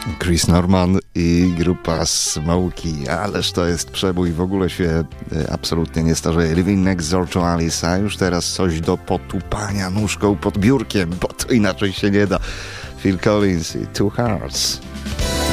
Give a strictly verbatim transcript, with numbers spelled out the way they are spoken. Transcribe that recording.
Chris Norman i grupa Smokey, ależ to jest przebój, w ogóle się absolutnie nie starzeje. Living Next Door to Alice, a już teraz coś do potupania nóżką pod biurkiem, bo to inaczej się nie da. Phil Collins i Two Hearts.